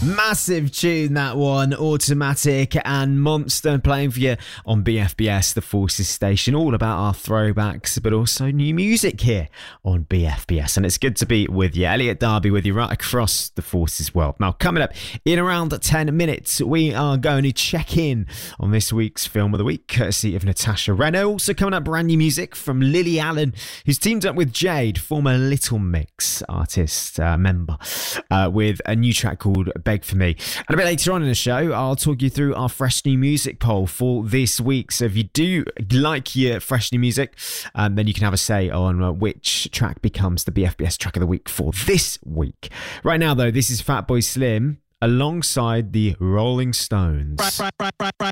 Massive tune, that one. Automatic and Monster playing for you on BFBS, the Forces station. All about our throwbacks, but also new music here on BFBS. And it's good to be with you. Elliot Darby with you right across the Forces world. Now, coming up in around 10 minutes, we are going to check in on this week's Film of the Week, courtesy of Natasha Reno. Also coming up, brand new music from Lily Allen, who's teamed up with Jade, former Little Mix artist member, with a new track called Beg For Me. And a bit later on in the show, I'll talk you through our fresh new music poll for this week. So if you do like your fresh new music, then you can have a say on which track becomes the BFBS track of the week for this week. Right now, though, this is Fatboy Slim alongside the Rolling Stones.